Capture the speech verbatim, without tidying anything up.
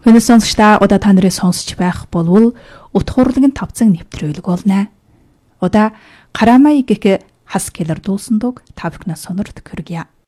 Өнөөдөр сонсогчдаа удаа та нарын сонсч байх болвол утгуурлаг нь тавцан нэвтрүүлэг болно. Удаа Карамай гэх хас келэр дуулсан дуг та бүхнээс сонирт хүргье.